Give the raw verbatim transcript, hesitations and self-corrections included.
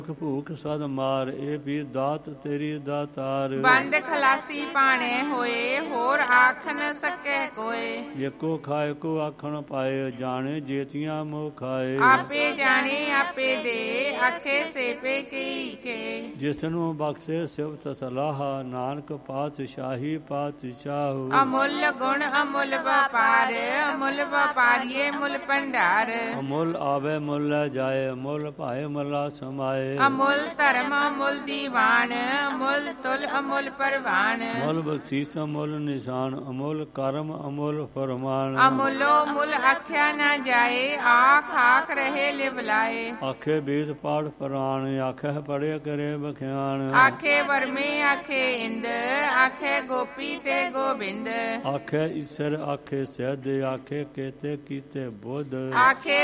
ਭੂਖ ਸਦ ਮਾਰ, ਇਹ ਵੀ ਦਾਤ ਤੇਰੀ ਦਾਤਾਰ। ਬੰਦ ਖਲਾਸੀ ਪਾਣੇ ਹੋਏ, ਹੋਰ ਆਖ ਨ ਸਕੇ ਕੋਏ। ਏਕੋ ਖਾਏ ਕੋ ਆਖਣ ਪਾਏ, ਜਾਣੇ ਜੇਤੀਆਂ ਮੋਹ ਖਾਏ। ਆਪੇ ਜਾਣੇ ਆਪੇ ਦੇ, ਆਖੇ ਸੇਪੇ ਕੀ ਕੇ। ਜਿਸ ਨੂੰ ਬਖਸ਼ੇ ਸਿਫਤ ਸਲਾਹ, ਨਾਨਕ ਪਾਤਸ਼ਾਹੀ ਪਾਤਸ਼ਾਹੂ। ਅਮੁੱਲ ਗੁਣ ਅਮੁੱਲ ਵਪਾਰ, ਅਮੁੱਲ ਵਪਾਰੀਏ ਮੁੱਲ ਭੰਡਾਰ। ਅਮੁੱਲ ਆਵੇ ਮੁੱਲ ਲੈ ਜਾਏ, ਮੁੱਲ ਭਾਏ ਮੁੱਲਾ ਸਮਾਏ। ਅਮੁੱਲ ਧਰਮ ਅਮੁੱਲ ਦੀਵਾਨ, ਅਮੁੱਲ ਤੁਲ ਅਮੁੱਲ ਪਰਵਾਨ। ਮੁੱਲ ਬਖਸ਼ੀਸ ਅਮੁੱਲ ਨਿਸ਼ਾਨ, ਅਮੁੱਲ ਕਰਮ ਅਮੁੱਲ ਫਰਮਾਨ। ਅਮੁੱਲੋ ਮੁੱਲ ਆਖਿਆ ਨਾ ਜਾਏ, ਆਖ ਆਖ ਰਹੇ ਲਿਵਲਾਏ। ਆਖੇ ਬੀਤ ਪਾਠ ਪੁਰਾਣ, ਆਖੇ ਪੜਿਆ ਕਰੇ ਬਖਿਆਨ। ਆਖੇ ਵਰਮੇ ਆਖੇ ਇੰਦ, ਆਖੇ ਗੋਪੀ ਤੇ ਗੋਬਿੰਦ। ਆਖੇ ਈਸਰ ਆਖੇ ਸਿੱਧ, ਆਖੇ ਕੇਤੇ ਕੀਤੇ ਬੁੱਧ। ਆਖੇ